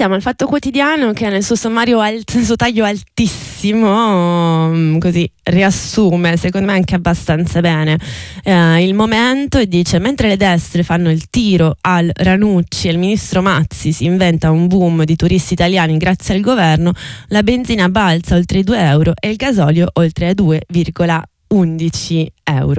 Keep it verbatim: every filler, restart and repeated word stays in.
passiamo al Fatto Quotidiano, che nel suo sommario alt- nel suo taglio altissimo, così riassume secondo me anche abbastanza bene eh, il momento, e dice: mentre le destre fanno il tiro al Ranucci e il ministro Mazzi si inventa un boom di turisti italiani grazie al governo, la benzina balza oltre i due euro e il gasolio oltre ai due virgola undici euro.